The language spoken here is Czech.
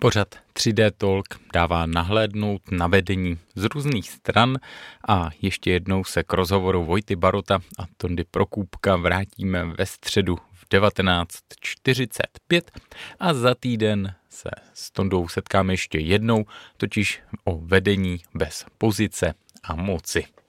Pořad 3D Talk dává nahlédnout na vedení z různých stran a ještě jednou se k rozhovoru Vojty Barota a Tondy Prokůpka vrátíme ve středu v 19:45 a za týden se s Tondou setkáme ještě jednou, totiž o vedení bez pozice a moci.